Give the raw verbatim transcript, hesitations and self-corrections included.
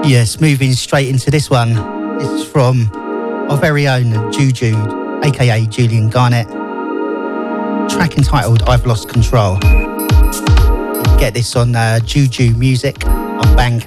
Yes, moving straight into this one. This is from our very own Juju, aka Julian Garnett. Track entitled I've Lost Control. You can get this on uh, Juju Music on Bandcamp.